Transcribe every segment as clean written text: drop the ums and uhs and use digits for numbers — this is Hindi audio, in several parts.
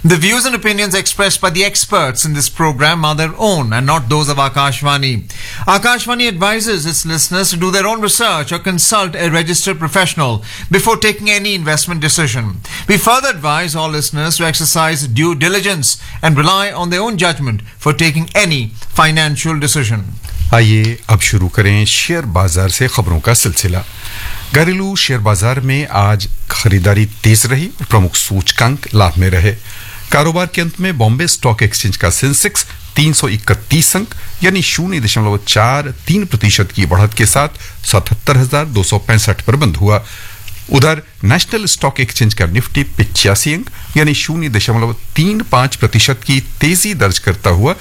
The views and opinions expressed by the experts in this program are their own and not those of Akashvani. Akashvani advises its listeners to do their own research or consult a registered professional before taking any investment decision. We further advise all listeners to exercise due diligence and rely on their own judgment for taking any financial decision. आइए अब शुरू करें शेयर बाजार से खबरों का सिलसिला। घरेलू शेयर बाजार में आज खरीदारी तेज रही और प्रमुख सूचकांक लाभ में रहे। कारोबार के अंत में बॉम्बे स्टॉक एक्सचेंज का सेंसेक्स 331 अंक यानी 0.43% की बढ़त के साथ 77,265 पर बंद हुआ। उधर नेशनल स्टॉक एक्सचेंज का निफ्टी 85 अंक यानी 0.35% की तेजी दर्ज करता हुआ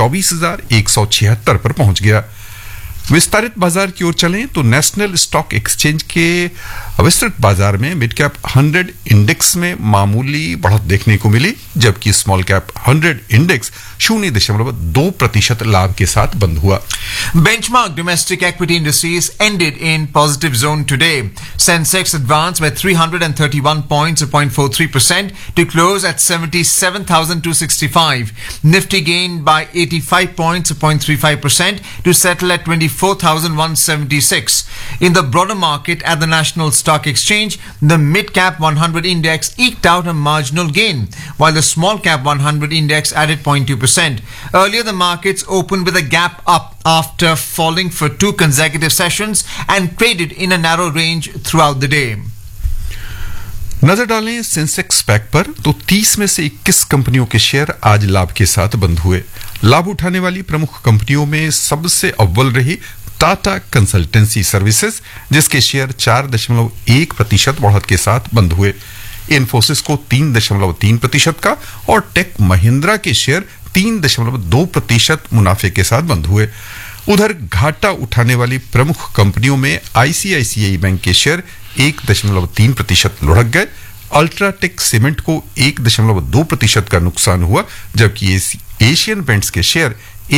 24,176 पर पहुंच गया। विस्तारित बाजार की ओर चलें तो नेशनल स्टॉक एक्सचेंज के विस्तृत बाजार में मिड कैप 100 इंडेक्स में मामूली बढ़त देखने को मिली, जबकि स्मॉल कैप 100 इंडेक्स 0.2% लाभ के साथ बंद हुआ। Benchmark domestic equity indices ended in positive zone today. Sensex advanced by 331 points, 0.43% to close at 77,265. Nifty gained by 85 points, 0.35% to settle at 24,176. In the broader market at the National Stock Exchange, the mid-cap 100 index eked out a marginal gain, while the small-cap 100 index added 0.2%. Earlier, the markets opened with a gap up after falling for 2 consecutive sessions and traded in a narrow range throughout the day. नजर डालें सेंसेक्स पैक पर तो 30 में से 21 कंपनियों के शेयर आज लाभ के साथ बंद हुए। लाभ उठाने वाली प्रमुख कंपनियों में सबसे अव्वल रही टाटा कंसल्टेंसी सर्विसेज, जिसके शेयर 4.1% बढ़त के साथ बंद हुए। इन्फोसिस को 3.3% का और टेक महिंद्रा के शेयर 3.2% मुनाफे के साथ बंद हुए। उधर घाटा उठाने वाली प्रमुख कंपनियों में आईसीआईसीआई बैंक के शेयर 1.3% लुढ़क गए। अल्ट्राटेक सीमेंट को 1.2% का नुकसान हुआ, जबकि एशियन पेंट्स के शेयर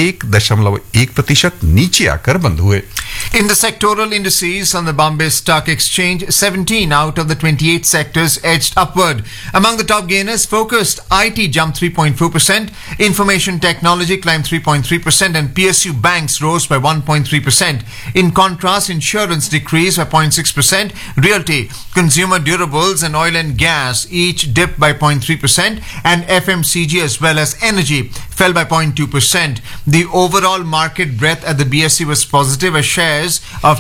1.1% नीचे आकर बंद हुए। In the sectoral indices on the Bombay Stock Exchange, 17 out of the 28 sectors edged upward. Among the top gainers, focused IT jumped 3.4%, information technology climbed 3.3%, and PSU banks rose by 1.3%. In contrast, insurance decreased by 0.6%, realty, consumer durables, and oil and gas each dipped by 0.3%, and FMCG as well as energy fell by 0.2%. The overall market breadth at the BSE was positive as shares of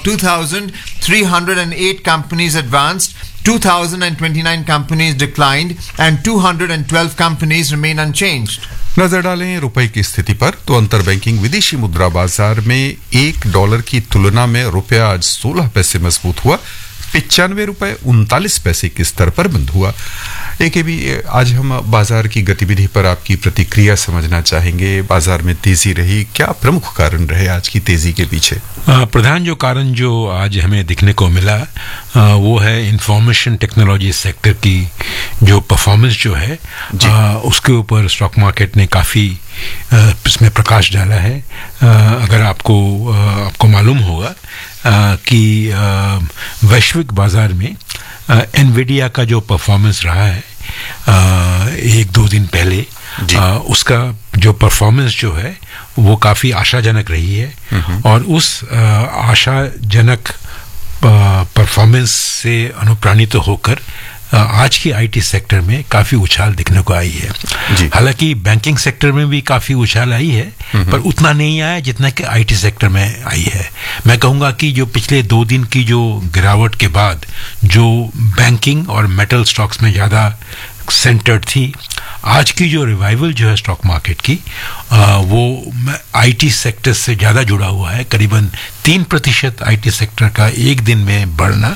2,308 companies advanced, 2,029 companies declined, and 212 companies remain unchanged. नजर डालें रुपए की स्थिति पर तो अंतर बैंकिंग विदेशी मुद्रा बाजार में $1 की तुलना में रुपया आज 16 पैसे मजबूत हुआ, 95 रुपए 39 पैसे के स्तर पर बंद हुआ। एक भी आज हम बाजार की गतिविधि पर आपकी प्रतिक्रिया समझना चाहेंगे। बाजार में तेजी रही, क्या प्रमुख कारण रहे आज की तेजी के पीछे? प्रधान जो कारण जो आज हमें दिखने को मिला वो है इंफॉर्मेशन टेक्नोलॉजी सेक्टर की जो परफॉर्मेंस जो है उसके ऊपर स्टॉक मार्केट ने काफ़ी इसमें प्रकाश डाला है। अगर आपको मालूम होगा कि वैश्विक बाजार में एनवीडिया का जो परफॉर्मेंस रहा है 1-2 दिन पहले उसका जो परफॉर्मेंस जो है वो काफ़ी आशाजनक रही है और उस आशाजनक परफॉर्मेंस से अनुप्राणित होकर आज की आईटी सेक्टर में काफ़ी उछाल दिखने को आई है। हालांकि बैंकिंग सेक्टर में भी काफ़ी उछाल आई है पर उतना नहीं आया जितना कि आईटी सेक्टर में आई है। मैं कहूँगा कि जो पिछले 2 दिन की जो गिरावट के बाद जो बैंकिंग और मेटल स्टॉक्स में ज़्यादा सेंटर्ड थी, आज की जो रिवाइवल जो है स्टॉक मार्केट की वो आईटी सेक्टर से ज़्यादा जुड़ा हुआ है। करीबन 3% आईटी सेक्टर का एक दिन में बढ़ना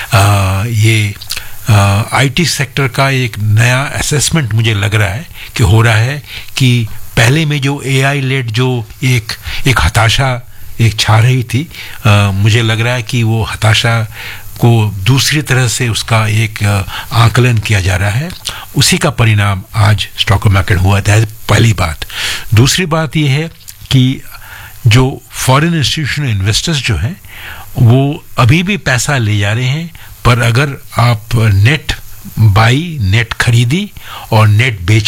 ये आईटी सेक्टर का एक नया असेसमेंट मुझे लग रहा है कि हो रहा है कि पहले में जो एआई लेड जो एक हताशा एक छा रही थी, मुझे लग रहा है कि वो हताशा को दूसरी तरह से उसका एक आकलन किया जा रहा है। उसी का परिणाम आज स्टॉक मार्केट हुआ था। पहली बात। दूसरी बात ये है कि जो फॉरेन इंस्टीट्यूशनल इन्वेस्टर्स जो हैं वो अभी भी पैसा ले जा रहे हैं, पर अगर आप नेट बाई, नेट खरीदी और नेट बेच